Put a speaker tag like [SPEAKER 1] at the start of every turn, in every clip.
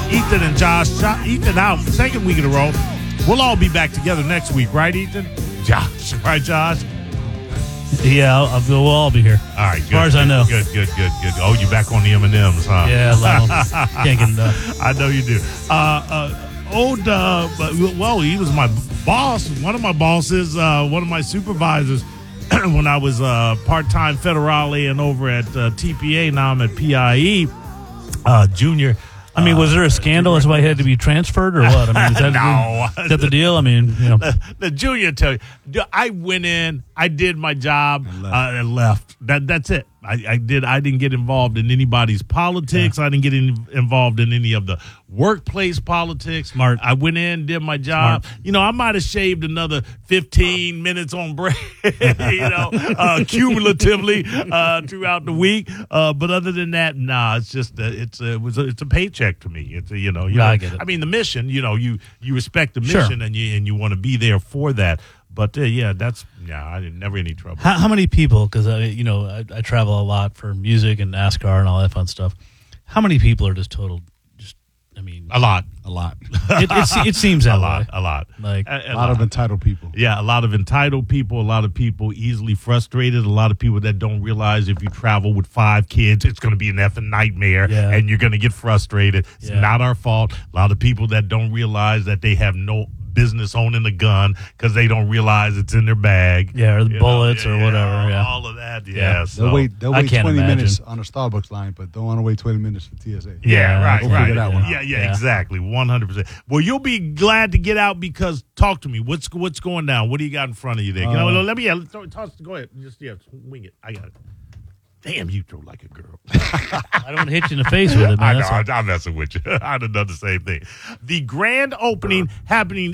[SPEAKER 1] Ethan and Josh. Ethan out second week in a row. We'll all be back together next week, right, Ethan? Josh, right, Josh?
[SPEAKER 2] Yeah, we'll all be here.
[SPEAKER 1] All right, good.
[SPEAKER 2] As far as I know.
[SPEAKER 1] Good. Oh, you back on the M&Ms, huh?
[SPEAKER 2] Yeah, love 'em. Can't get enough.
[SPEAKER 1] I know you do. Well, he was my boss, one of my bosses, one of my supervisors when I was part-time federale and over at TPA. Now I'm at PIE, junior.
[SPEAKER 2] I mean, was there a scandal? That's why he had to be transferred, or what? I mean, is that the deal? I mean, you know,
[SPEAKER 1] the junior tell you, I went in, I did my job, and left. That's it. I didn't get involved in anybody's politics. Yeah. I didn't get involved in any of the workplace politics.
[SPEAKER 2] Smart.
[SPEAKER 1] I went in, did my job. Smart. You know, I might have shaved another 15 minutes on break, cumulatively throughout the week. But other than that, it's just it's a paycheck to me. It's
[SPEAKER 2] I get it.
[SPEAKER 1] I mean, the mission. You respect the mission, and you want to be there for that. But I didn't never any trouble.
[SPEAKER 2] How many people? Because I travel a lot for music and NASCAR and all that fun stuff. How many people are just total?
[SPEAKER 1] A lot.
[SPEAKER 2] It seems that way.
[SPEAKER 1] A lot.
[SPEAKER 3] Like a lot of entitled people.
[SPEAKER 1] Yeah, a lot of entitled people. A lot of people easily frustrated. A lot of people that don't realize if you travel with 5 kids, it's going to be an effing nightmare, and you're going to get frustrated. It's not our fault. A lot of people that don't realize that they have no business owning a gun because they don't realize it's in their bag.
[SPEAKER 2] Yeah, or the bullets or whatever. Yeah,
[SPEAKER 1] all of that. Yeah, so
[SPEAKER 3] they'll wait 20 minutes on a Starbucks line, but don't want to wait 20 minutes for TSA.
[SPEAKER 1] Yeah, right.
[SPEAKER 3] That one
[SPEAKER 1] yeah, exactly, 100%. Well, you'll be glad to get out because talk to me. What's going down? What do you got in front of you there? Let me toss. Go ahead. Just wing it. I got it. Damn, you throw like a girl.
[SPEAKER 2] I don't want to hit you in the face with it, man.
[SPEAKER 1] I'm messing with you. I'd have done the same thing. The grand opening happening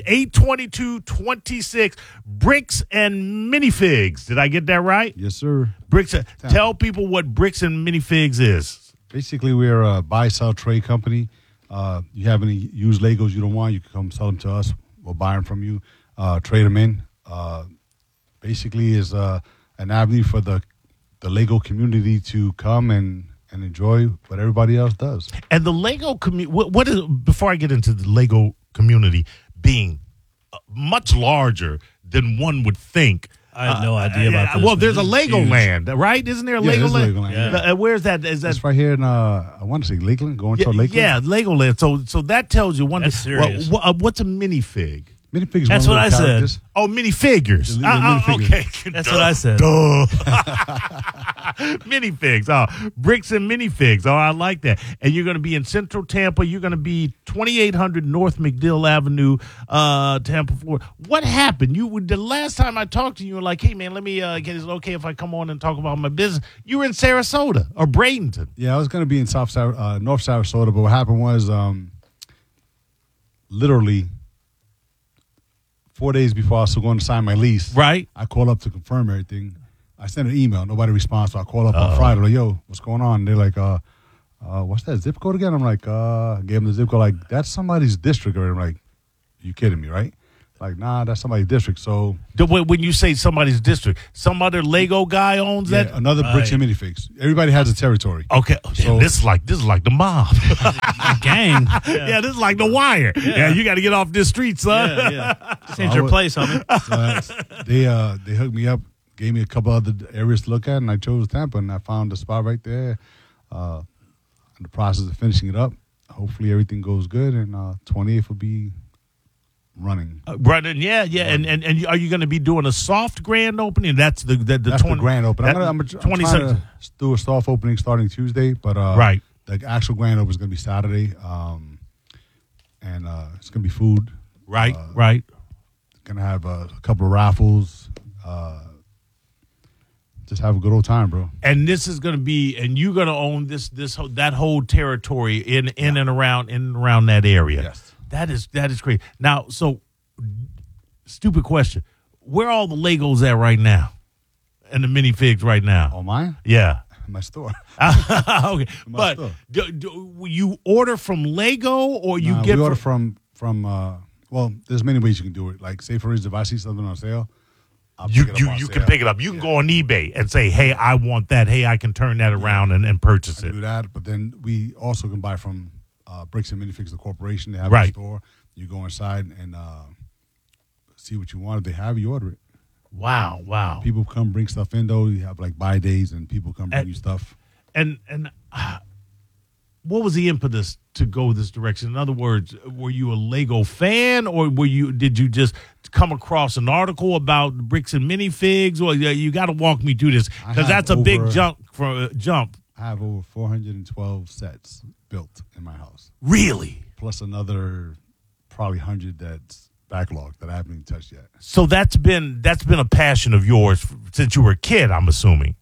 [SPEAKER 1] 8/22/26. Bricks and Minifigs. Did I get that right?
[SPEAKER 3] Yes, sir.
[SPEAKER 1] Tell people what Bricks and Minifigs is.
[SPEAKER 3] Basically, we're a buy-sell trade company. You have any used Legos you don't want, you can come sell them to us. We'll buy them from you, trade them in. Basically, is an avenue for the Lego community to come and enjoy what everybody else does.
[SPEAKER 1] And the Lego community, what is, before I get into the Lego community being much larger than one would think.
[SPEAKER 2] I have no idea about this.
[SPEAKER 1] Well, there's a Legoland, right? Isn't there a Legoland?
[SPEAKER 3] Yeah.
[SPEAKER 1] Where's that? It's
[SPEAKER 3] right here in, I want to say Lakeland, going toward Lakeland.
[SPEAKER 1] Yeah, Legoland. So that tells you one.
[SPEAKER 2] That's serious.
[SPEAKER 1] What's a minifig?
[SPEAKER 3] Minifigs.
[SPEAKER 2] That's what I said.
[SPEAKER 1] Oh, minifigures. Okay.
[SPEAKER 2] That's what I said.
[SPEAKER 1] Minifigs. Oh, Bricks and Minifigs. Oh, I like that. And you're going to be in Central Tampa. You're going to be 2800 North McDill Avenue, Tampa, Florida. What happened? The last time I talked to you, you were like, hey, man, let me is it okay if I come on and talk about my business? You were in Sarasota or Bradenton.
[SPEAKER 3] Yeah, I was going to be in North Sarasota, but what happened was literally 4 days before I was going to sign my lease,
[SPEAKER 1] right?
[SPEAKER 3] I called up to confirm everything. I sent an email. Nobody responds. So I call up on Friday. Like, yo, what's going on? And they're like, what's that zip code again? I'm like, gave them the zip code. Like, that's somebody's district. Or I'm like, you kidding me, right? Like, nah, that's somebody's district. So
[SPEAKER 1] when you say somebody's district, some other Lego guy owns that?
[SPEAKER 3] Another Bricks and Minifigs. Everybody has a territory.
[SPEAKER 1] Okay. So this is like the mob.
[SPEAKER 2] Gang.
[SPEAKER 1] Yeah, this is like The Wire. Yeah, you got to get off this street, son.
[SPEAKER 2] Yeah. This ain't your place, homie.
[SPEAKER 3] So they hooked me up, gave me a couple other areas to look at, and I chose Tampa, and I found a spot right there. In the process of finishing it up. Hopefully everything goes good, and 28th will be running.
[SPEAKER 1] Running, yeah. And are you going to be doing a soft grand opening? That's the
[SPEAKER 3] grand opening. I'm trying to do a soft opening starting Tuesday, but
[SPEAKER 1] right.
[SPEAKER 3] The actual grand opening is going to be Saturday, and it's going to be food.
[SPEAKER 1] Right.
[SPEAKER 3] Going to have a couple of raffles. Just have a good old time, bro.
[SPEAKER 1] And this is going to be, and you're going to own that whole territory in and around that area.
[SPEAKER 3] Yes.
[SPEAKER 1] That is great. Now, so stupid question: where are all the Legos at right now, and the minifigs right now?
[SPEAKER 3] Oh, mine?
[SPEAKER 1] Yeah,
[SPEAKER 3] in my store.
[SPEAKER 1] Okay, but do you order from Lego or you get?
[SPEAKER 3] We order from. Well, there's many ways you can do it. Like, say for instance, if I see something on sale,
[SPEAKER 1] you can pick it up. You can go on eBay and say, "Hey, I want that. Hey, I can turn that around and purchase it."
[SPEAKER 3] Do that, but then we also can buy from Bricks and Minifigs, the corporation. They have
[SPEAKER 1] Right.
[SPEAKER 3] a store. You go inside and see what you want. If they have, you order it.
[SPEAKER 1] Wow, wow.
[SPEAKER 3] People come bring stuff in though. You have like buy days, and people come bring you stuff.
[SPEAKER 1] And what was the impetus to go this direction? In other words, were you a Lego fan, or did you just come across an article about Bricks and Minifigs? Or you got to walk me through this, because that's a big jump.
[SPEAKER 3] I have over 412 sets built in my house,
[SPEAKER 1] Really?
[SPEAKER 3] plus another probably 100 that's backlogged that I haven't even touched yet.
[SPEAKER 1] So that's been a passion of yours since you were a kid, I'm assuming.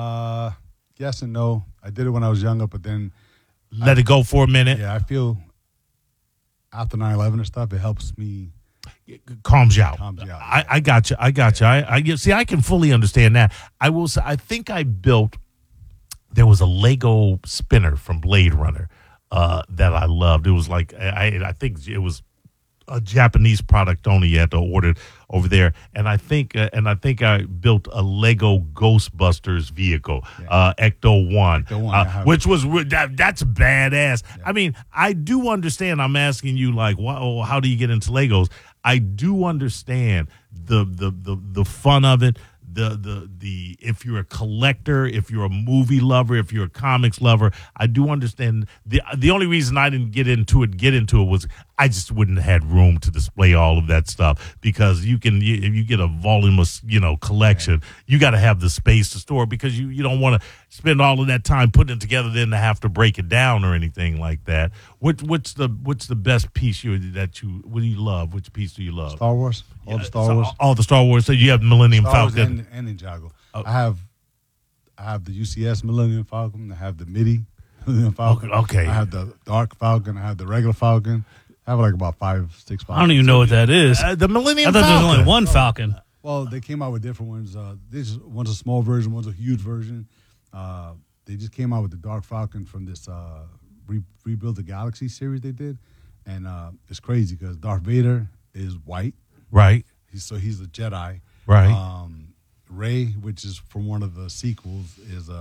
[SPEAKER 3] Yes and no. I did it when I was younger, but then
[SPEAKER 1] Let it go for a minute.
[SPEAKER 3] yeah, I feel after 9/11 and stuff, it helps me.
[SPEAKER 1] Calms you out.
[SPEAKER 3] Calms you out.
[SPEAKER 1] I got you. See, I can fully understand that. I will say, I think I built. There was a Lego spinner from Blade Runner that I loved. It was like I think it was a Japanese product only. You had to order it over there, and I think I built a Lego Ghostbusters vehicle, Ecto One, which was that's badass. Yeah. I mean, I do understand. I'm asking you, like, how do you get into Legos? I do understand the fun of it. The if you're a collector, if you're a movie lover, if you're a comics lover, I do understand. The only reason I didn't get into it was I just wouldn't have had room to display all of that stuff, because if you get a voluminous collection, you got to have the space to store, because you don't want to spend all of that time putting it together then to have to break it down or anything like that. What's the best piece what do you love? Which piece do you love?
[SPEAKER 3] Star Wars. All the Star Wars.
[SPEAKER 1] All the Star Wars. So you have Millennium
[SPEAKER 3] Star Wars
[SPEAKER 1] Falcon
[SPEAKER 3] and Ninjago. Oh. I have the UCS Millennium Falcon. I have the MIDI Millennium Falcon.
[SPEAKER 1] Okay.
[SPEAKER 3] I have the Dark Falcon. I have the regular Falcon. I have like about 5, 6 Falcons.
[SPEAKER 2] I don't even know what that is.
[SPEAKER 1] The Millennium
[SPEAKER 2] I thought
[SPEAKER 1] Falcon.
[SPEAKER 2] there was only one Falcon.
[SPEAKER 3] Well, they came out with different ones. One's a small version, one's a huge version. They just came out with the Dark Falcon from this Rebuild the Galaxy series they did. And it's crazy because Darth Vader is white.
[SPEAKER 1] Right.
[SPEAKER 3] He's a Jedi.
[SPEAKER 1] Right.
[SPEAKER 3] Rey, which is from one of the sequels, is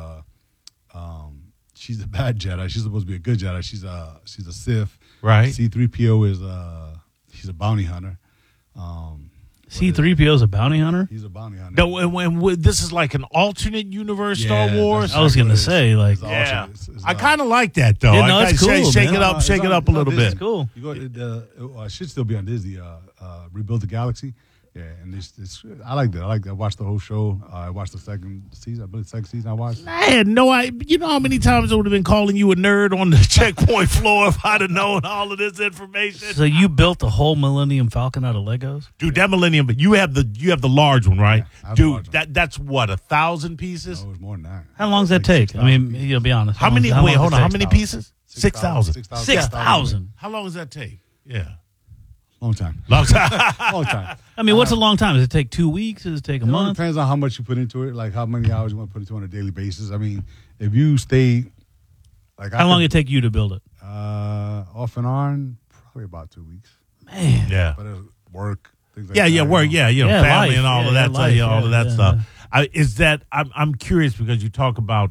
[SPEAKER 3] she's a bad Jedi. She's supposed to be a good Jedi. She's a Sith.
[SPEAKER 1] Right.
[SPEAKER 3] C-3PO is he's a bounty hunter.
[SPEAKER 2] C-3PO is a bounty hunter?
[SPEAKER 3] He's a bounty hunter.
[SPEAKER 1] No, and this is like an alternate universe Star Wars.
[SPEAKER 2] I was going to say, like,
[SPEAKER 1] yeah. I kind of like that though.
[SPEAKER 2] Yeah, no, it's cool,
[SPEAKER 1] shake
[SPEAKER 2] man.
[SPEAKER 1] it up a little bit.
[SPEAKER 2] It's cool.
[SPEAKER 3] You go, it should still be on Disney. Rebuild the Galaxy. Yeah, and I like that. I watched the whole show. I watched the second season. I believe the second season I watched.
[SPEAKER 1] I had no idea. You know how many times I would have been calling you a nerd on the checkpoint floor if I'd have known all of this information.
[SPEAKER 2] So you built the whole Millennium Falcon out of Legos?
[SPEAKER 1] Dude, that Millennium, but you have the large one, right?
[SPEAKER 3] Yeah,
[SPEAKER 1] dude, that's what, 1,000 pieces?
[SPEAKER 3] No, it was more than that.
[SPEAKER 2] How long does that take? I mean, you'll be honest.
[SPEAKER 1] How many? Wait, hold on. How many pieces? 6,000.
[SPEAKER 2] 6,000.
[SPEAKER 1] How long does that take? Yeah.
[SPEAKER 3] Long time.
[SPEAKER 1] Long time.
[SPEAKER 3] Long time.
[SPEAKER 2] I mean, what's a long time? Does it take 2 weeks? Does it take a month?
[SPEAKER 3] It depends on how much you put into it, like how many hours you want to put into it on a daily basis. I mean, if you stay, like,
[SPEAKER 2] how long did it take you to build it?
[SPEAKER 3] Off and on, probably about 2 weeks.
[SPEAKER 2] Man.
[SPEAKER 1] Yeah.
[SPEAKER 3] But work, things like that.
[SPEAKER 1] Yeah, work. Yeah, family
[SPEAKER 2] life.
[SPEAKER 1] and all of that.
[SPEAKER 2] Life.
[SPEAKER 1] All of that stuff. I'm curious because you talk about,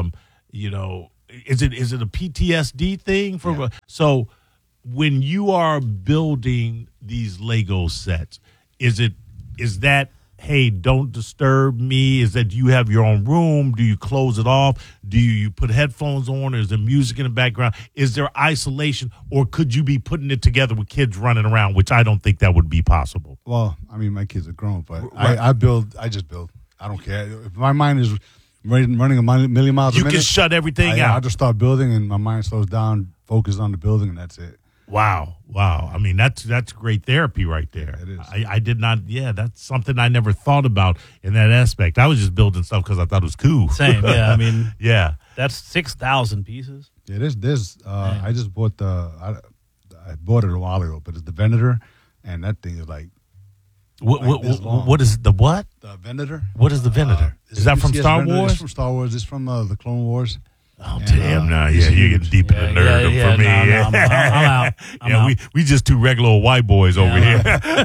[SPEAKER 1] is it a PTSD thing so? When you are building these Lego sets, is that, hey, don't disturb me? Is that you have your own room? Do you close it off? Do you put headphones on? Or is there music in the background? Is there isolation? Or could you be putting it together with kids running around, which I don't think that would be possible?
[SPEAKER 3] Well, I mean, my kids are grown, but
[SPEAKER 1] Right.
[SPEAKER 3] I just build. I don't care. If my mind is running a million miles a minute,
[SPEAKER 1] You can shut everything
[SPEAKER 3] I
[SPEAKER 1] out.
[SPEAKER 3] just start building and my mind slows down, focus on the building, and that's it.
[SPEAKER 1] Wow. I mean, that's great therapy right there.
[SPEAKER 3] It is.
[SPEAKER 1] I did not. Yeah, that's something I never thought about in that aspect. I was just building stuff because I thought it was cool.
[SPEAKER 2] Same, yeah. I mean,
[SPEAKER 1] Yeah.
[SPEAKER 2] that's 6,000 pieces.
[SPEAKER 3] Yeah, I just bought I bought it a while ago, but it's the Venator, and that thing is like this long.
[SPEAKER 1] What is the what?
[SPEAKER 3] The Venator.
[SPEAKER 1] What is the Venator?
[SPEAKER 3] It's
[SPEAKER 1] Is that
[SPEAKER 3] a
[SPEAKER 1] from
[SPEAKER 3] UCS
[SPEAKER 1] Star
[SPEAKER 3] Venator.
[SPEAKER 1] Wars?
[SPEAKER 3] It's from Star Wars. It's from the Clone Wars.
[SPEAKER 1] Oh,
[SPEAKER 3] And,
[SPEAKER 1] damn. Now,
[SPEAKER 3] it's
[SPEAKER 1] you're
[SPEAKER 3] huge.
[SPEAKER 1] getting deep in the nerd for me.
[SPEAKER 2] No, I'm out. I'm out.
[SPEAKER 1] We just two regular white boys over
[SPEAKER 2] Yeah.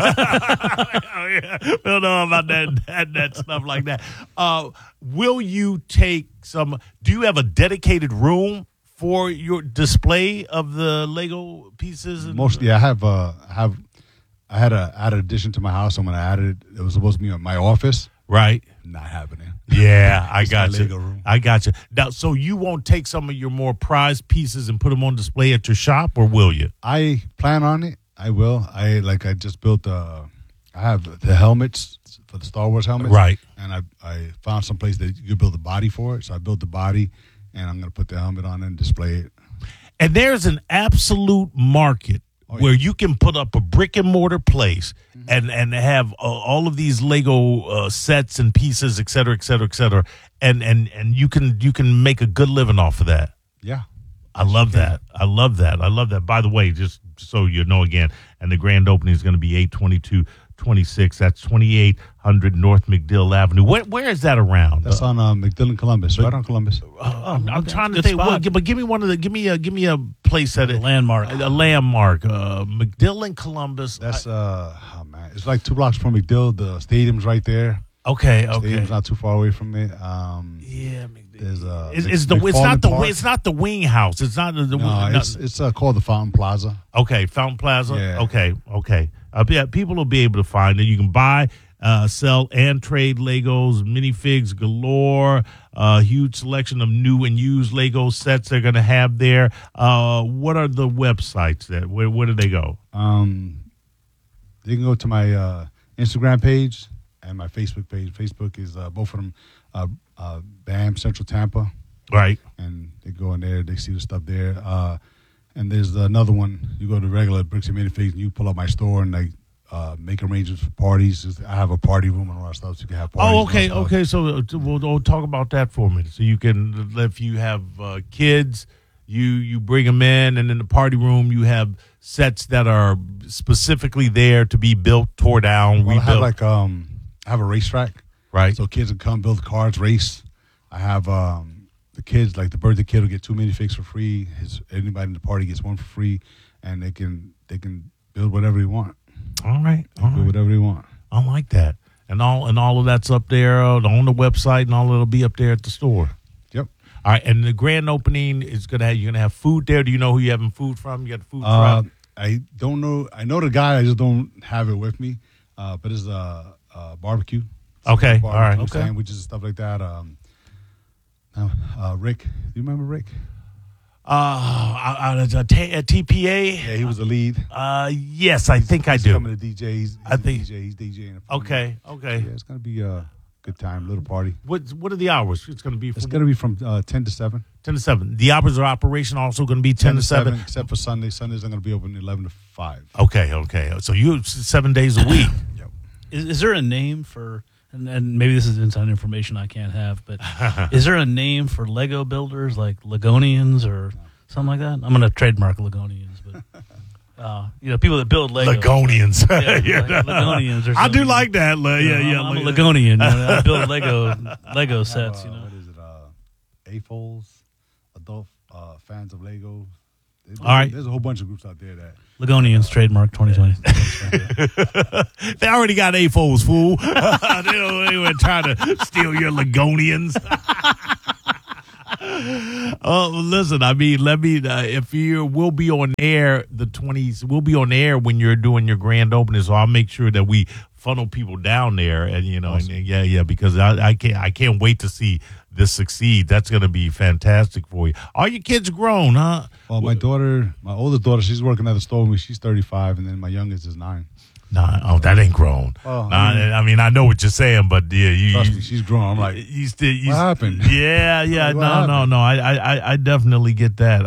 [SPEAKER 1] here. We don't know about that stuff like that. Will you take do you have a dedicated room for your display of the Lego pieces? And
[SPEAKER 3] Mostly, I had a added addition to my house. I'm gonna add it. It was supposed to be my office.
[SPEAKER 1] Right.
[SPEAKER 3] Not happening.
[SPEAKER 1] Yeah, I
[SPEAKER 3] It's
[SPEAKER 1] got
[SPEAKER 3] my
[SPEAKER 1] you.
[SPEAKER 3] Lego room.
[SPEAKER 1] I got you. Now, so you won't take some of your more prized pieces and put them on display at your shop, or will you?
[SPEAKER 3] I plan on it. I will. I just built. I have the helmets for the Star Wars helmets.
[SPEAKER 1] Right.
[SPEAKER 3] And I found some place that you could build a body for it. So I built the body, and I'm gonna put the helmet on and display it.
[SPEAKER 1] And there's an absolute market where you can put up a brick and mortar place and have all of these Lego sets and pieces, et cetera, et cetera, et cetera, and you can make a good living off of that.
[SPEAKER 3] Yeah.
[SPEAKER 1] I love that. I love that. I love that. By the way, just so you know again, and the grand opening is going to be 8/22/26. That's 2800 North McDill Avenue. Where is that around?
[SPEAKER 3] That's on McDill and Columbus, right on Columbus.
[SPEAKER 1] I'm trying to
[SPEAKER 2] Good
[SPEAKER 1] think.
[SPEAKER 2] spot.
[SPEAKER 1] But give me one of the. Give me a place at
[SPEAKER 2] A landmark.
[SPEAKER 1] A landmark. McDill and Columbus.
[SPEAKER 3] That's oh man, it's like 2 blocks from McDill. The stadium's right there.
[SPEAKER 1] Okay.
[SPEAKER 3] Stadium's not too far away from it.
[SPEAKER 1] Yeah,
[SPEAKER 3] There's
[SPEAKER 1] it's not the wing house. It's not the.
[SPEAKER 3] It's called the Fountain Plaza.
[SPEAKER 1] Okay, Fountain Plaza.
[SPEAKER 3] Yeah.
[SPEAKER 1] Okay. Yeah, people will be able to find it. You can buy, sell, and trade Legos, minifigs galore. Huge selection of new and used Lego sets they're going to have there. What are the websites that? Where do they go?
[SPEAKER 3] They can go to my Instagram page and my Facebook page. Facebook is both of them. BAM Central Tampa,
[SPEAKER 1] Right.
[SPEAKER 3] and they go in there. They see the stuff there. And there's another one. You go to regular Bricks and Minifigs, and you pull up my store, and they make arrangements for parties. I have a party room and all that stuff, so you can have parties.
[SPEAKER 1] Oh,
[SPEAKER 3] and
[SPEAKER 1] okay,
[SPEAKER 3] all that stuff.
[SPEAKER 1] okay. So we'll talk about that for a minute. So you can, if you have kids, you bring them in, and in the party room you have sets that are specifically there to be built, tore down,
[SPEAKER 3] Well,
[SPEAKER 1] rebuilt.
[SPEAKER 3] I have a racetrack,
[SPEAKER 1] Right.
[SPEAKER 3] so kids can come build cars, race. I have the kids, like the birthday kid, will get 2 minifigs for free. Anybody in the party gets 1 for free, and they can build whatever they want.
[SPEAKER 1] All right.
[SPEAKER 3] Do whatever they want.
[SPEAKER 1] I like that. And all of that's up there on the website, and all it'll be up there at the store.
[SPEAKER 3] Yep.
[SPEAKER 1] All right. And the grand opening is you're gonna have food there. Do you know who you're having food from? You got the food truck.
[SPEAKER 3] I don't know. I know the guy. I just don't have it with me. But it's a barbecue.
[SPEAKER 1] Okay.
[SPEAKER 3] Barbecue
[SPEAKER 1] All right.
[SPEAKER 2] Okay.
[SPEAKER 3] Sandwiches and stuff like that. Rick, do you remember Rick?
[SPEAKER 1] At TPA.
[SPEAKER 3] Yeah, he was the lead.
[SPEAKER 1] Yes, I think I
[SPEAKER 3] He's
[SPEAKER 1] do.
[SPEAKER 3] coming to DJ. He's DJing.
[SPEAKER 1] Okay.
[SPEAKER 3] Yeah, it's gonna be a good time, little party.
[SPEAKER 1] What are the hours? It's going to be.
[SPEAKER 3] It's gonna be from 10 to 7.
[SPEAKER 1] 10 to 7. The hours of operation also going to be 10 to 7.
[SPEAKER 3] Except for Sunday. Sundays are gonna be open 11 to 5.
[SPEAKER 1] Okay. So you 7 days a week.
[SPEAKER 3] Yep.
[SPEAKER 2] Is there a name for, and maybe this is inside information I can't have, but is there a name for Lego builders like Legonians or something like that? I'm going to trademark Legonians, but people that build Lego.
[SPEAKER 1] Legonians.
[SPEAKER 2] Yeah, like Legonians or
[SPEAKER 1] I do
[SPEAKER 2] something.
[SPEAKER 1] like that.
[SPEAKER 2] I'm a Legonian. I build Lego sets.
[SPEAKER 3] What is it? AFOLs, adult fans of Lego.
[SPEAKER 1] All right.
[SPEAKER 3] There's a whole bunch of groups out there that.
[SPEAKER 2] Legonians trademark 2020.
[SPEAKER 1] They already got AFOs, fool. they were trying to steal your Legonians. Oh, listen. I mean, if we'll be on air the 20s. We'll be on air when you're doing your grand opening. So I'll make sure that we funnel people down there, and
[SPEAKER 3] Awesome.
[SPEAKER 1] and because I can't wait to see this succeed. That's going to be fantastic for you. Are your kids grown, huh?
[SPEAKER 3] Well, my oldest daughter, she's working at the store with me. She's 35, and then my youngest is 9.
[SPEAKER 1] Nah, that ain't grown.
[SPEAKER 3] Oh,
[SPEAKER 1] I mean, I know what you're saying, but yeah,
[SPEAKER 3] Trust me, she's grown. I'm like,
[SPEAKER 1] what
[SPEAKER 3] happened?
[SPEAKER 1] Yeah,
[SPEAKER 3] What happened?
[SPEAKER 1] no. I definitely get that.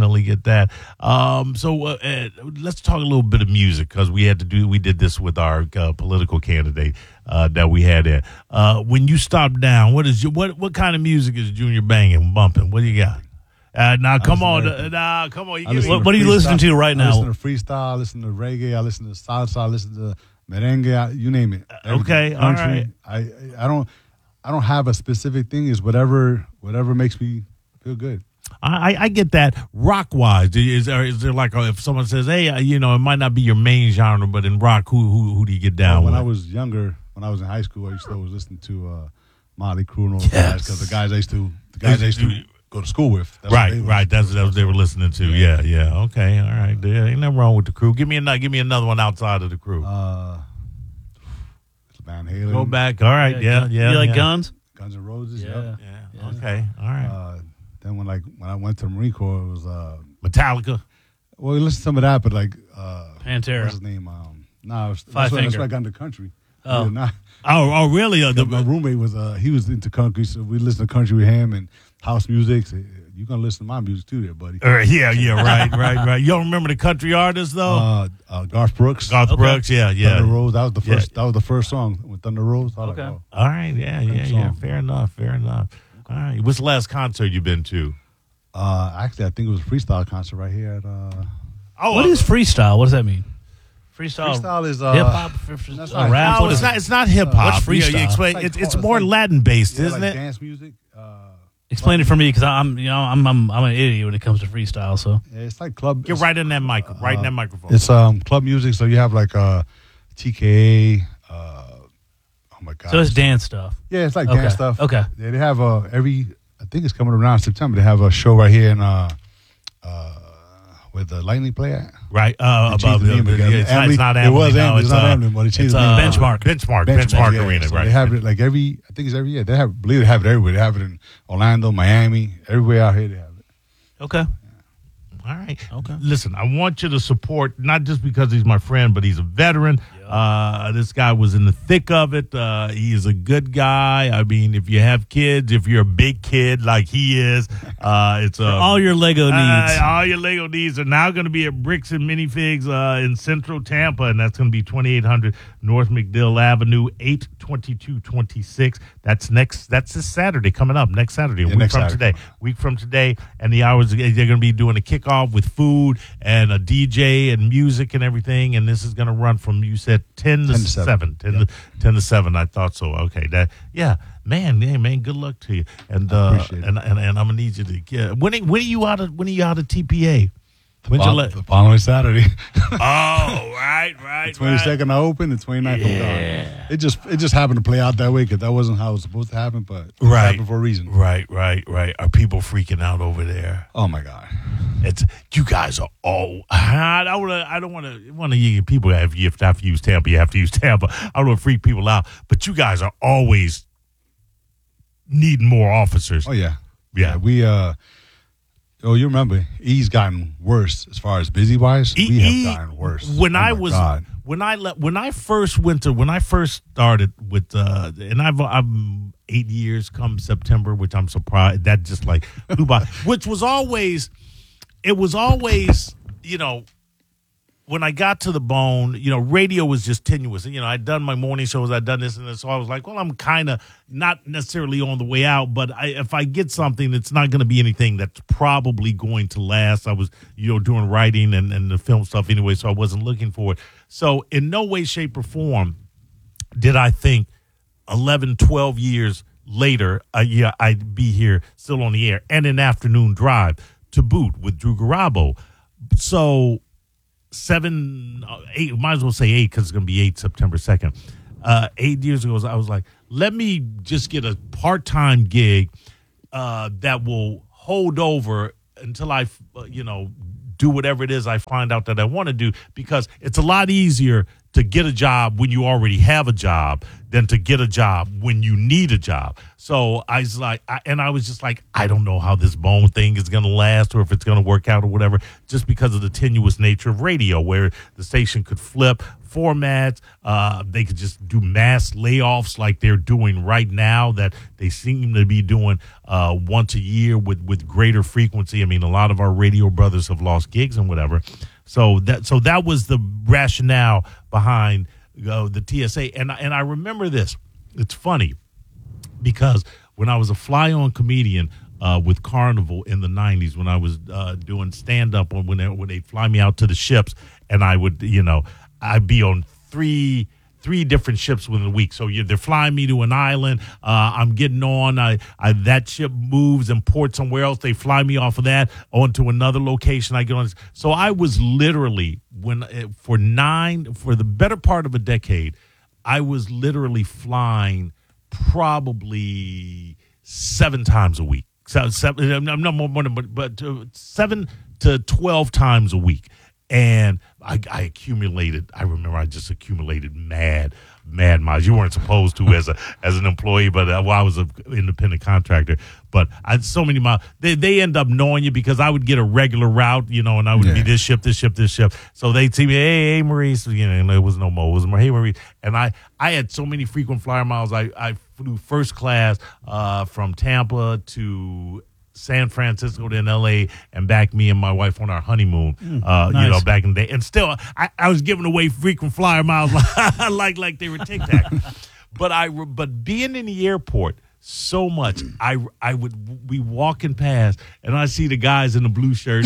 [SPEAKER 1] So let's talk a little bit of music because we did this with our political candidate that we had there. When you stop down, what kind of music is Junior banging, bumping? What do you got? Come on. You give me-
[SPEAKER 2] What are you listening to right now?
[SPEAKER 3] I listen to freestyle, I listen to reggae, I listen to salsa, I listen to merengue, you name it.
[SPEAKER 1] Okay, all right.
[SPEAKER 3] I don't have a specific thing. It's whatever makes me feel good.
[SPEAKER 1] I get that. Rock wise, is there like if someone says, hey, it might not be your main genre, but in rock, who do you get down
[SPEAKER 3] When
[SPEAKER 1] with?
[SPEAKER 3] I was younger, when I was in high school, I used to always listen to Motley Crue and all the guys because the guys I used to go to school with. That's what
[SPEAKER 1] Right,
[SPEAKER 3] they
[SPEAKER 1] right. That's what they were listening to. Yeah, yeah. Okay, all right. There ain't nothing wrong with the Crew. Give me another one outside of the Crew.
[SPEAKER 3] Van Halen.
[SPEAKER 1] Go back. All right. Yeah.
[SPEAKER 2] You like Guns?
[SPEAKER 3] Guns N' Roses.
[SPEAKER 2] Yeah.
[SPEAKER 3] Yeah.
[SPEAKER 1] Yeah. Okay. All right.
[SPEAKER 3] Then when I went to the Marine Corps, it was
[SPEAKER 1] Metallica.
[SPEAKER 3] well, we listened to some of that, but like
[SPEAKER 2] Pantera.
[SPEAKER 3] what's his name? That's
[SPEAKER 2] Five
[SPEAKER 3] when
[SPEAKER 2] Finger.
[SPEAKER 3] I got into country.
[SPEAKER 2] Oh.
[SPEAKER 3] Yeah, not-
[SPEAKER 1] Oh, really?
[SPEAKER 3] my roommate was he was into country, so we listened to country with him and house music. So you're gonna listen to my music too, there, buddy.
[SPEAKER 1] Yeah. Right. You don't remember the country artist though?
[SPEAKER 3] Garth Brooks.
[SPEAKER 1] Garth Brooks. Yeah.
[SPEAKER 3] Thunder Rose. That was the first.
[SPEAKER 1] Yeah.
[SPEAKER 3] That was the first song with Thunder Rose. I was
[SPEAKER 2] Okay.
[SPEAKER 3] like, oh.
[SPEAKER 1] All right. Yeah.
[SPEAKER 3] song.
[SPEAKER 1] Fair enough. All right. What's the last concert you've been to?
[SPEAKER 3] Actually, I think it was a freestyle concert right here at.
[SPEAKER 2] What is freestyle? What does that mean?
[SPEAKER 3] Freestyle is
[SPEAKER 2] hip hop,
[SPEAKER 3] that's not-
[SPEAKER 2] rap.
[SPEAKER 1] No,
[SPEAKER 2] What is it?
[SPEAKER 1] it's not hip hop.
[SPEAKER 2] What's freestyle?
[SPEAKER 1] You explain.
[SPEAKER 3] It's like-
[SPEAKER 1] It's
[SPEAKER 3] it's
[SPEAKER 1] more
[SPEAKER 3] like-
[SPEAKER 1] Latin based,
[SPEAKER 3] yeah,
[SPEAKER 1] isn't
[SPEAKER 3] like
[SPEAKER 1] it?
[SPEAKER 3] dance music.
[SPEAKER 2] Explain it for me because I'm an idiot when it comes to freestyle. So
[SPEAKER 3] Yeah, it's like club.
[SPEAKER 1] Get right in that mic. Right in that microphone.
[SPEAKER 3] It's club music. So you have like TKA. Oh my god.
[SPEAKER 2] it's dance stuff.
[SPEAKER 3] Yeah, it's like
[SPEAKER 2] Okay.
[SPEAKER 3] dance stuff.
[SPEAKER 2] Okay.
[SPEAKER 3] Yeah, they have I think it's coming around September. They have a show right here in where the Lightning play at.
[SPEAKER 1] Right.
[SPEAKER 3] They
[SPEAKER 1] Above
[SPEAKER 3] changed the name again.
[SPEAKER 1] it's not
[SPEAKER 3] Ambly.
[SPEAKER 1] Ambly.
[SPEAKER 3] It was
[SPEAKER 1] no,
[SPEAKER 3] Ambly. It's not Ambly, but they changed
[SPEAKER 1] it's
[SPEAKER 3] the name.
[SPEAKER 1] Benchmark
[SPEAKER 3] yeah,
[SPEAKER 1] Arena.
[SPEAKER 3] so
[SPEAKER 1] Right.
[SPEAKER 3] They have it like every year. They believe they have it everywhere. They have it in Orlando, Miami, everywhere out here. They have it.
[SPEAKER 2] Okay.
[SPEAKER 1] All right.
[SPEAKER 2] Okay.
[SPEAKER 1] Listen, I want you to support, not just because he's my friend, but he's a veteran. This guy was in the thick of it. He is a good guy. I mean, if you have kids, if you're a big kid like he is, it's
[SPEAKER 2] All your Lego needs.
[SPEAKER 1] all your Lego needs are now going to be at Bricks and Minifigs in Central Tampa, and that's going to be 2800 North McDill Avenue, 82226. That's this Saturday coming up. Next Saturday, a week from today, and the hours they're going to be doing a kickoff with food and a DJ and music and everything, and this is going to run from, you said, 10 to 7. 10 to 7. I thought so. Okay, man, good luck to you. And
[SPEAKER 3] appreciate it.
[SPEAKER 1] and I'm gonna need you to get when are you out of TPA?
[SPEAKER 3] The following Saturday.
[SPEAKER 1] Oh, right.
[SPEAKER 3] 22nd I opened, the 29th I'm gone. It just happened to play out that way because that wasn't how it was supposed to happen, but it happened for a reason.
[SPEAKER 1] Right. Are people freaking out over there?
[SPEAKER 3] Oh my God.
[SPEAKER 1] It's you guys are all. I don't want to you people have to use Tampa. You have to use Tampa. I don't want to freak people out, but you guys are always needing more officers.
[SPEAKER 3] Oh yeah.
[SPEAKER 1] Yeah.
[SPEAKER 3] We you remember he's gotten worse as far as busy wise. We have gotten worse.
[SPEAKER 1] When
[SPEAKER 3] Oh
[SPEAKER 1] I
[SPEAKER 3] my
[SPEAKER 1] was
[SPEAKER 3] God.
[SPEAKER 1] when I first started with and I'm 8 years come September, which I'm surprised that just like flew by. Which was always, when I got to the bone, radio was just tenuous. I'd done my morning shows, I'd done this and this, so I was like, well, I'm kind of not necessarily on the way out, but if I get something, it's not going to be anything that's probably going to last. I was, doing writing and the film stuff anyway, so I wasn't looking for it. So in no way, shape, or form did I think 11, 12 years later, I'd be here still on the air and an afternoon drive to boot with Drew Garabo. So 7, 8, might as well say 8 because it's going to be 8 September 2nd. 8 years ago, I was like, let me just get a part-time gig that will hold over until I, do whatever it is I find out that I want to do, because it's a lot easier to get a job when you already have a job than to get a job when you need a job. So I was like, I was just like, I don't know how this bone thing is going to last or if it's going to work out or whatever, just because of the tenuous nature of radio, where the station could flip formats. They could just do mass layoffs like they're doing right now, that they seem to be doing once a year with greater frequency. I mean, a lot of our radio brothers have lost gigs and whatever. So that was the rationale behind the TSA. And I remember this. It's funny because when I was a fly-on comedian with Carnival in the 90s, when I was doing stand-up, when they fly me out to the ships, and I would, I'd be on three different ships within a week. So they're flying me to an island. I'm getting on. That ship moves and ports somewhere else. They fly me off of that onto another location. I get on. So I was literally, for the better part of a decade, I was literally flying probably 7 times a week. but 7 to 12 times a week. And I accumulated. I remember I just accumulated mad miles. You weren't supposed to as an employee, but I was an independent contractor. But I had so many miles. They end up knowing you because I would get a regular route, and I would be this shift. So they'd see me, hey Maurice, and there was no Mo, it was hey Maurice. And I had so many frequent flyer miles. I flew first class from Tampa to San Francisco, then L.A., and back me and my wife on our honeymoon,
[SPEAKER 2] nice.
[SPEAKER 1] Back in the day. And still, I was giving away frequent flyer miles like they were Tic Tac. But being in the airport so much, I would be walking past, and I see the guys in the blue shirts,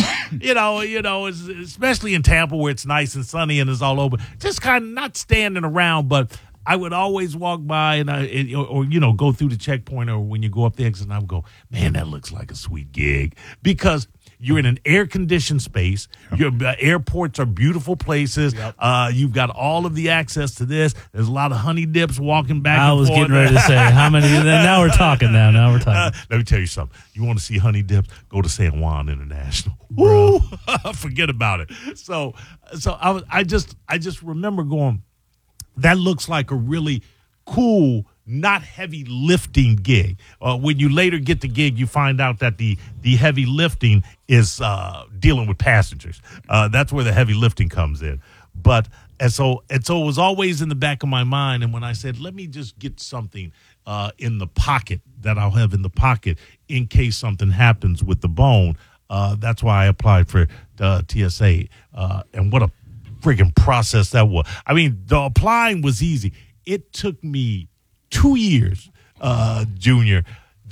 [SPEAKER 1] especially in Tampa where it's nice and sunny and it's all over, just kind of not standing around, but I would always walk by or go through the checkpoint, or when you go up the exit, and I would go, man, that looks like a sweet gig, because you're in an air-conditioned space. Your airports are beautiful places. Yep. You've got all of the access to this. There's a lot of honey dips walking back and forth.
[SPEAKER 2] I was getting ready to say, how many? Now we're talking. Now we're talking.
[SPEAKER 1] Let me tell you something. You want to see honey dips? Go to San Juan International. Woo! Forget about it. So I just remember going, that looks like a really cool, not heavy lifting gig. When you later get the gig, you find out that the heavy lifting is dealing with passengers. That's where the heavy lifting comes in. And so it was always in the back of my mind. And when I said, let me just get something in the pocket that I'll have in the pocket in case something happens with the bone, that's why I applied for the TSA. And what a freaking process that was. I mean, the applying was easy. It took me 2 years, Junior.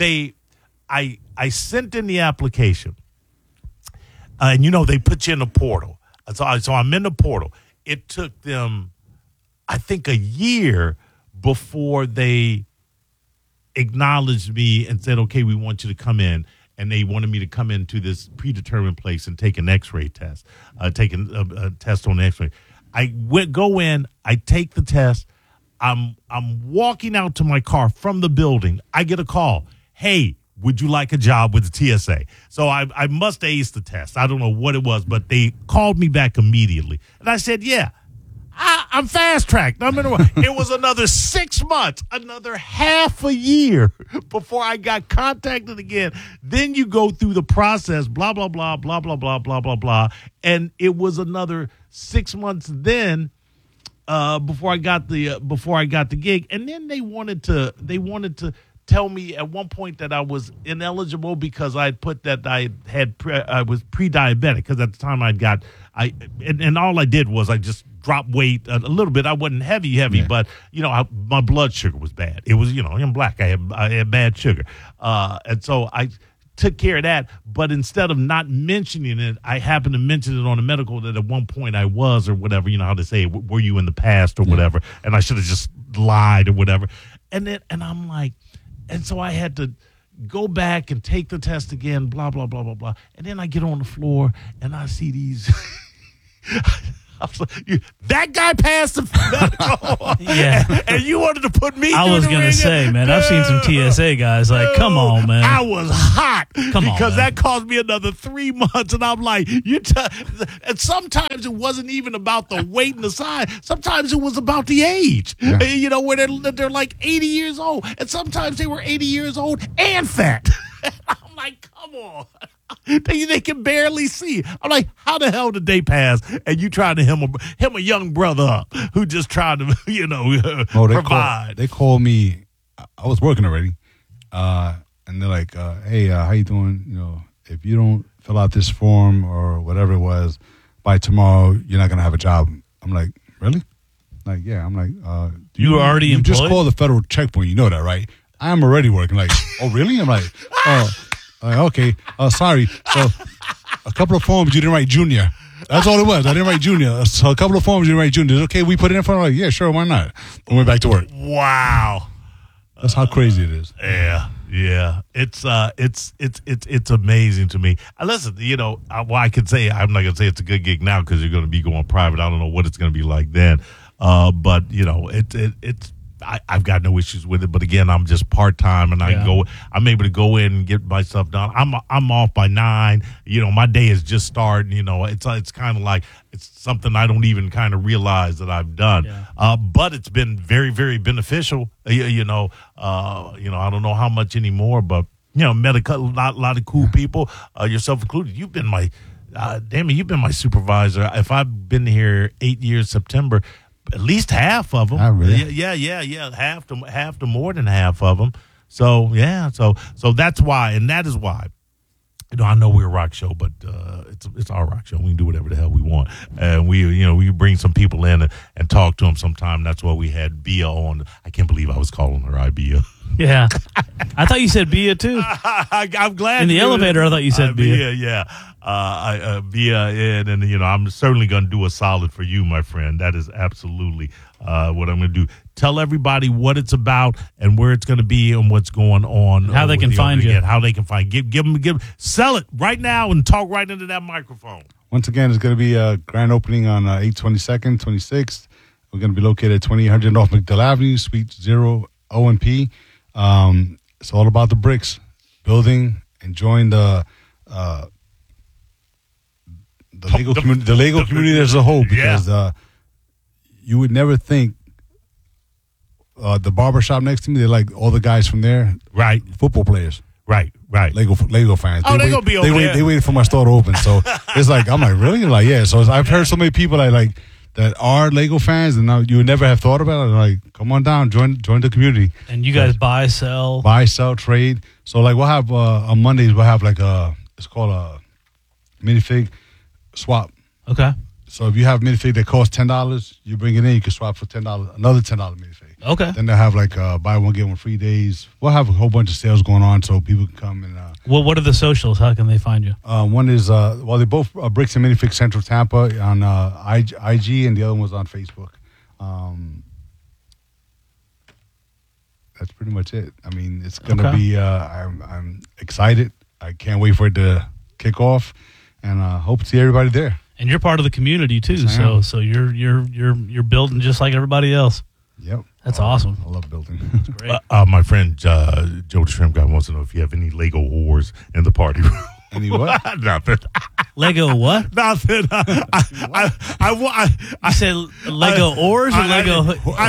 [SPEAKER 1] I sent in the application, and they put you in the portal. So I'm in the portal. It took them, I think, a year before they acknowledged me and said, okay, we want you to come in. And they wanted me to come into this predetermined place and take an X-ray test, take a test on the X-ray. I go in, I take the test. I'm walking out to my car from the building. I get a call. Hey, would you like a job with the TSA? So I must ace the test. I don't know what it was, but they called me back immediately. And I said, yeah. I'm fast-tracked. It was another 6 months, another half a year before I got contacted again. Then you go through the process, blah, blah, blah, blah, blah, blah, blah, blah, blah. And it was another 6 months then before I got the gig. And then they wanted to tell me at one point that I was ineligible because I had put that I was pre-diabetic, because at the time and all I did was I just dropped weight a little bit. I wasn't heavy, yeah. But my blood sugar was bad. It was I'm black. I had bad sugar, and so I took care of that. But instead of not mentioning it, I happened to mention it on the medical that at one point I was, or whatever. You know how to say, were you in the past or whatever? And I should have just lied or whatever. And I'm like, and so I had to go back and take the test again, blah, blah, blah, blah, blah. And then I get on the floor and I see these. I was like, that guy passed the medical.
[SPEAKER 2] Yeah.
[SPEAKER 1] And you wanted to put me
[SPEAKER 2] I was going to say, man, I've seen some TSA guys like, come on, man.
[SPEAKER 1] I was hot.
[SPEAKER 2] Come on,
[SPEAKER 1] because
[SPEAKER 2] man.
[SPEAKER 1] that cost me another 3 months. And I'm like, and sometimes it wasn't even about the weight and the size. Sometimes it was about the age, where they're like 80 years old. And sometimes they were 80 years old and fat. I'm like, come on. They can barely see. I'm like, how the hell did they pass? And you trying to hem a young brother up who just tried to, provide.
[SPEAKER 3] They called me. I was working already, and they're like, "Hey, how you doing? If you don't fill out this form or whatever it was by tomorrow, you're not gonna have a job." I'm like, "Really?" Like, yeah. I'm like,
[SPEAKER 2] you were already
[SPEAKER 3] you
[SPEAKER 2] employed?
[SPEAKER 3] just call the federal checkpoint. You know that, right? I'm already working. Like, oh, really? I'm like, oh. Okay, sorry. So, a couple of forms you didn't write junior. That's all it was. I didn't write junior. So, a couple of forms you didn't write junior. Okay, we put it in front of like, yeah, sure, why not? We went back to work.
[SPEAKER 1] Wow.
[SPEAKER 3] That's how crazy it is.
[SPEAKER 1] Yeah. It's amazing to me. Listen, I can say, I'm not going to say it's a good gig now because you're going to be going private. I don't know what it's going to be like then. But, it's I've got no issues with it. But again, I'm just part time, and I'm able to go in and get myself done. I'm off by 9. My day is just starting. It's kind of like it's something I don't even kind of realize that I've done.
[SPEAKER 2] Yeah.
[SPEAKER 1] But it's been very, very beneficial. I don't know how much anymore, but met a lot of cool people, yourself included. You've been my you've been my supervisor. If I've been here 8 years, September, at least half of them.
[SPEAKER 3] Oh, really?
[SPEAKER 1] Yeah. Half to more than half of them. So so that's why, and that is why. I know we're a rock show, but it's our rock show. We can do whatever the hell we want, and we bring some people in and talk to them sometime. That's why we had Bia on. I can't believe I was calling her Ibia.
[SPEAKER 2] Yeah, I thought you said Bia too.
[SPEAKER 1] I'm glad
[SPEAKER 2] in the elevator. I thought you said Bia.
[SPEAKER 1] Yeah, Bia, and I'm certainly going to do a solid for you, my friend. That is absolutely what I'm going to do. Tell everybody what it's about and where it's going to be and what's going on.
[SPEAKER 2] How they can find you.
[SPEAKER 1] How they can find. Give. Sell it right now and talk right into that microphone.
[SPEAKER 3] Once again, it's going to be a grand opening on 8/22nd, 26th. We're going to be located at 2800 North McDill Avenue, Suite 0 O&P. It's all about the bricks, building, enjoying the Lego community as a whole, because you would never think the barbershop next to me, they're like all the guys from there,
[SPEAKER 1] right?
[SPEAKER 3] Football players,
[SPEAKER 1] right.
[SPEAKER 3] Lego fans.
[SPEAKER 1] Oh, they're gonna be over there.
[SPEAKER 3] They waited for my store to open, so it's like I'm like, really? Like, yeah. So I've heard so many people that are Lego fans, and now you would never have thought about it. Like, come on down, join the community.
[SPEAKER 2] And you guys buy, sell,
[SPEAKER 3] trade. So like we'll have on Mondays we'll have it's called a minifig swap.
[SPEAKER 2] Okay.
[SPEAKER 3] So if you have a minifig that costs $10, you bring it in, you can swap for $10, another $10 minifig.
[SPEAKER 2] Okay.
[SPEAKER 3] Then they'll have buy one get one free days. We'll have a whole bunch of sales going on, so people can come and.
[SPEAKER 2] Well, what are the socials? How can they find you?
[SPEAKER 3] One is they both Bricks and Minifig Central Tampa on IG, and the other one was on Facebook. That's pretty much it. I mean, it's gonna be. I'm excited. I can't wait for it to kick off, and hope to see everybody there.
[SPEAKER 2] And you're part of the community too,
[SPEAKER 3] Yes,
[SPEAKER 2] so you're building just like everybody else.
[SPEAKER 3] Yep,
[SPEAKER 2] that's awesome.
[SPEAKER 3] I love building.
[SPEAKER 2] That's great.
[SPEAKER 1] My friend Joe the Shrimp Guy wants to know if you have any Lego whores in the party room.
[SPEAKER 3] Any what?
[SPEAKER 1] Nothing.
[SPEAKER 2] Lego what?
[SPEAKER 1] Nothing.
[SPEAKER 2] I said Lego oars or Lego.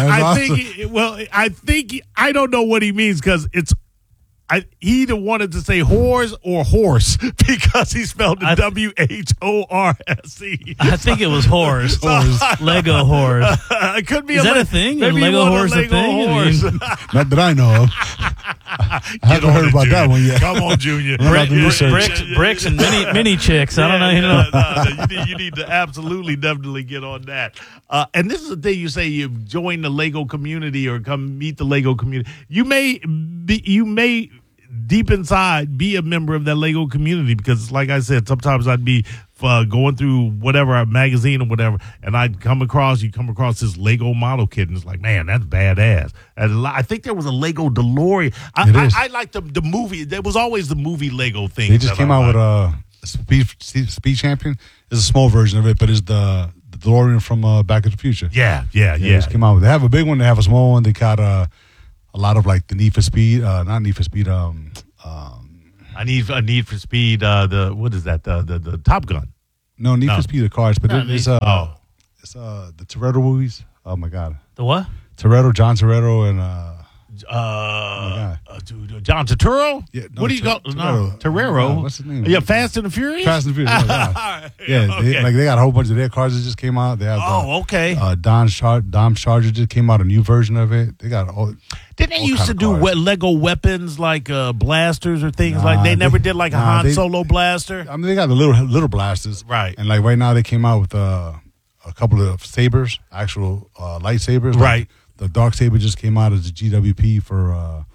[SPEAKER 1] I think I don't know what he means, because it's. He either wanted to say whores or horse, because he spelled it WHORSE.
[SPEAKER 2] I think it was horse. Lego horse.
[SPEAKER 1] It could be.
[SPEAKER 2] Is that a thing?
[SPEAKER 1] Maybe
[SPEAKER 2] Lego horse a thing?
[SPEAKER 1] Horse.
[SPEAKER 3] Not that I know of. I haven't heard about that one yet.
[SPEAKER 1] Come on, Junior.
[SPEAKER 2] Bricks and mini chicks. I don't know.
[SPEAKER 1] You need to absolutely, definitely get on that. And this is the thing, you say you've joined the Lego community or come meet the Lego community. You may deep inside be a member of that Lego community, because like I said, sometimes I'd be going through whatever magazine or whatever, and I'd come across this Lego model kit, and it's like, man, that's badass. And I think there was a Lego DeLorean. I like the movie. There was always the movie Lego thing.
[SPEAKER 3] They just came out with Speed Champion. It's a small version of it, but it's the DeLorean from Back to the Future.
[SPEAKER 1] Yeah.
[SPEAKER 3] They just came out with. They have a big one. They have a small one. They got a lot of the Need for Speed. Not Need for Speed.
[SPEAKER 1] I need for Speed. What is that? The Top Gun.
[SPEAKER 3] No, Need for Speed the cars, but it's the Toretto movies. Oh my God,
[SPEAKER 2] the what?
[SPEAKER 3] John Toretto, and
[SPEAKER 1] John Turturro?
[SPEAKER 3] Yeah,
[SPEAKER 1] what do you call Torero?
[SPEAKER 3] What's his name?
[SPEAKER 1] Yeah, Fast and the Furious.
[SPEAKER 3] Fast and the Furious. They got a whole bunch of their cars that just came out. They have Dom's Charger just came out, a new version of it. They got all.
[SPEAKER 1] Didn't they used to do Lego weapons like blasters or things like? They never did like a Han Solo blaster.
[SPEAKER 3] I mean, they got the little blasters,
[SPEAKER 1] right?
[SPEAKER 3] And right now they came out with a couple of sabers, actual lightsabers,
[SPEAKER 1] right?
[SPEAKER 3] The dark saber just came out as a GWP for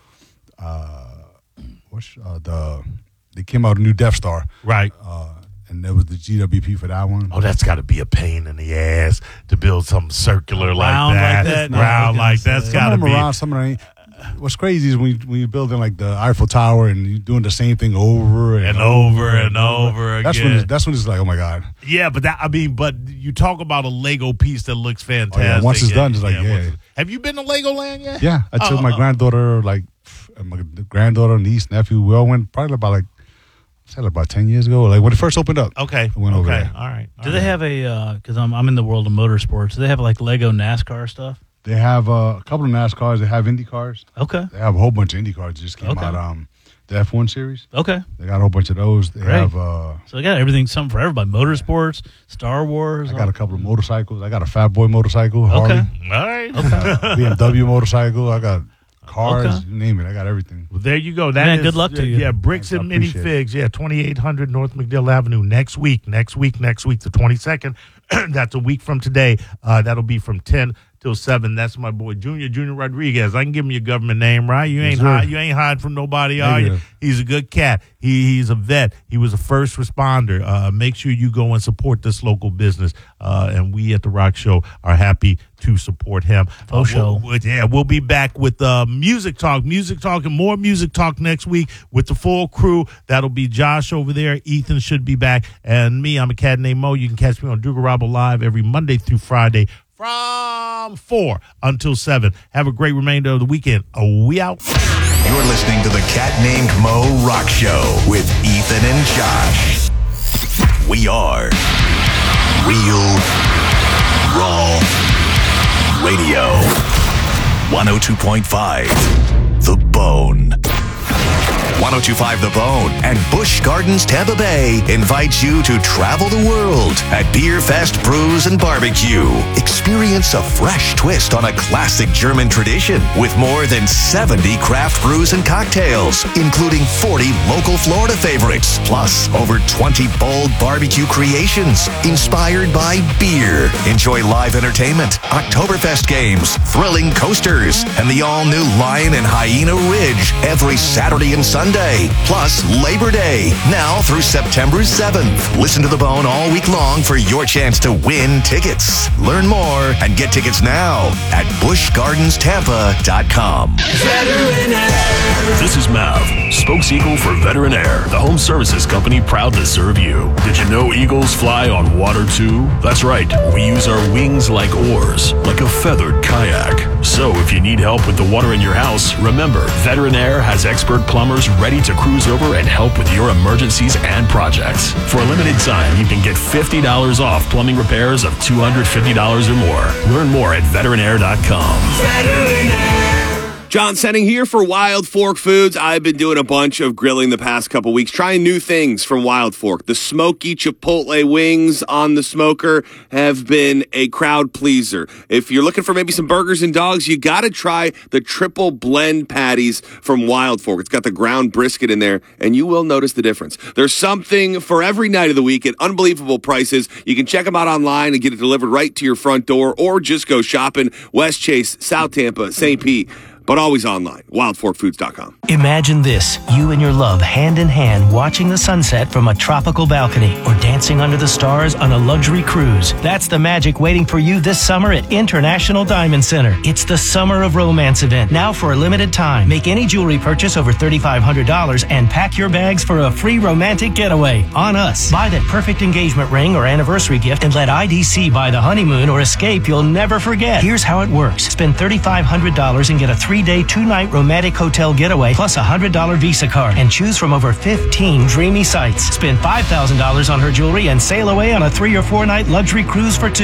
[SPEAKER 3] they came out a new Death Star,
[SPEAKER 1] right?
[SPEAKER 3] And there was the GWP for that one.
[SPEAKER 1] Oh, that's got to be a pain in the ass to build something circular round like that. Round like that's got to be.
[SPEAKER 3] Some of them ain't. what's crazy is when you're building like the Eiffel Tower and you're doing the same thing over and over again. That's when it's like, oh my God.
[SPEAKER 1] Yeah, but but you talk about a Lego piece that looks fantastic.
[SPEAKER 3] Oh, yeah. Once it's done, it's like, yeah.
[SPEAKER 1] Have you been to Legoland yet?
[SPEAKER 3] Yeah, I took my granddaughter, niece, nephew. We all went probably about 10 years ago, like when it first opened up.
[SPEAKER 1] Okay.
[SPEAKER 3] I went over there.
[SPEAKER 1] All right.
[SPEAKER 2] Do they have because I'm in the world of motorsports, do they have like Lego NASCAR stuff?
[SPEAKER 3] They have a couple of NASCARs. They have Indy cars.
[SPEAKER 2] Okay.
[SPEAKER 3] They have a whole bunch of Indy cars that just came out. The F1 series.
[SPEAKER 2] Okay.
[SPEAKER 3] They got a whole bunch of those. They have.
[SPEAKER 2] So they got everything, something for everybody. Motorsports, Star Wars.
[SPEAKER 3] I got a couple of motorcycles. I got a Fat Boy motorcycle.
[SPEAKER 2] Okay.
[SPEAKER 3] Harley.
[SPEAKER 1] All right.
[SPEAKER 3] BMW motorcycle. I got cars. You name it. I got everything.
[SPEAKER 1] Well, there you go.
[SPEAKER 2] Good luck to you.
[SPEAKER 1] Yeah, Bricks and Minifigs. Yeah, 2800 North McDill Avenue next week, the 22nd. That's a week from today. That'll be from 10 till 7. That's my boy Junior Rodriguez. I can give him your government name, right? You ain't hiding from nobody, are you? He's a good cat. He's a vet. He was a first responder. Make sure you go and support this local business. And we at the Rock Show are happy to support him. We'll be back with music talk and more music talk next week with the full crew. That'll be Josh over there. Ethan should be back, and me. I'm a cat named Mo. You can catch me on Dugarabo Live every Monday through Friday from 4 until 7. Have a great remainder of the weekend. We out.
[SPEAKER 4] You're listening to the Cat Named Mo Rock Show with Ethan and Josh. We are Real Raw Radio. 102.5 The Bone. 102.5 The Bone and Busch Gardens Tampa Bay invites you to travel the world at Beer Fest Brews and Barbecue. Experience a fresh twist on a classic German tradition with more than 70 craft brews and cocktails, including 40 local Florida favorites, plus over 20 bold barbecue creations inspired by beer. Enjoy live entertainment, Oktoberfest games, thrilling coasters, and the all-new Lion and Hyena Ridge every Saturday and Sunday, plus Labor Day, now through September 7th. Listen to The Bone all week long for your chance to win tickets. Learn more and get tickets now at buschgardenstampa.com.
[SPEAKER 5] This is Mav, spokes-eagle for Veteran Air, the home services company proud to serve you. Did you know eagles fly on water too? That's right, we use our wings like oars, like a feathered kayak. So if you need help with the water in your house, remember, Veteran Air has expert plumbers ready to cruise over and help with your emergencies and projects. For a limited time, you can get $50 off plumbing repairs of $250 or more. Learn more at veteranair.com.
[SPEAKER 6] Veteran Air. John Senning here for Wild Fork Foods. I've been doing a bunch of grilling the past couple weeks, trying new things from Wild Fork. The smoky chipotle wings on the smoker have been a crowd pleaser. If you're looking for maybe some burgers and dogs, you got to try the triple blend patties from Wild Fork. It's got the ground brisket in there, and you will notice the difference. There's something for every night of the week at unbelievable prices. You can check them out online and get it delivered right to your front door, or just go shopping West Chase, South Tampa, St. Pete. But always online, wildforkfoods.com.
[SPEAKER 7] Imagine this, you and your love hand in hand watching the sunset from a tropical balcony or dancing under the stars on a luxury cruise. That's the magic waiting for you this summer at International Diamond Center. It's the Summer of Romance event, now for a limited time. Make any jewelry purchase over $3,500 and pack your bags for a free romantic getaway on us. Buy that perfect engagement ring or anniversary gift and let IDC buy the honeymoon or escape you'll never forget. Here's how it works. Spend $3,500 and get a 3-day, 2-night romantic hotel getaway plus a $100 Visa card and choose from over 15 dreamy sites. Spend $5,000 on her jewelry and sail away on a 3 or 4 night luxury cruise for 2.